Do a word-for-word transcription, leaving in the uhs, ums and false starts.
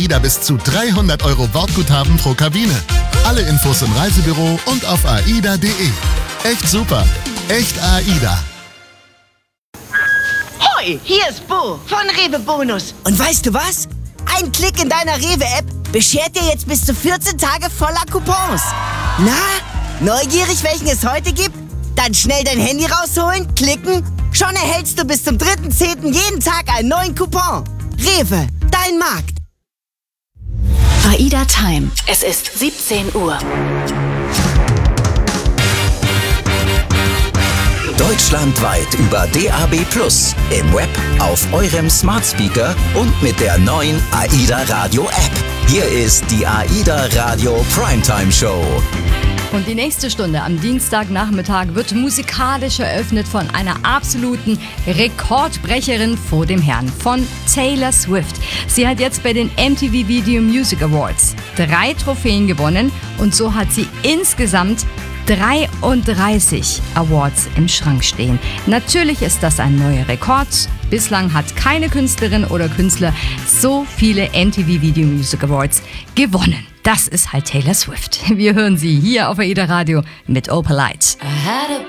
AIDA bis zu dreihundert Euro Wortguthaben pro Kabine. Alle Infos im Reisebüro und auf aida punkt de. Echt super. Echt AIDA. Hoi, hier ist Bo von Rewe Bonus. Und weißt du was? Ein Klick in deiner Rewe-App beschert dir jetzt bis zu vierzehn Tage voller Coupons. Na, neugierig, welchen es heute gibt? Dann schnell dein Handy rausholen, klicken. Schon erhältst du bis zum dritten zehnten jeden Tag einen neuen Coupon. Rewe, dein Markt. AIDA Time. Es ist siebzehn Uhr. Deutschlandweit über D A B plus, im Web, auf eurem Smart Speaker und mit der neuen AIDA Radio App. Hier ist die AIDA Radio Primetime Show. Und die nächste Stunde am Dienstagnachmittag wird musikalisch eröffnet von einer absoluten Rekordbrecherin vor dem Herrn, von Taylor Swift. Sie hat jetzt bei den M T V Video Music Awards drei Trophäen gewonnen und so hat sie insgesamt dreiunddreißig Awards im Schrank stehen. Natürlich ist das ein neuer Rekord. Bislang hat keine Künstlerin oder Künstler so viele M T V Video Music Awards gewonnen. Das ist halt Taylor Swift. Wir hören sie hier auf AIDA Radio mit Opalite.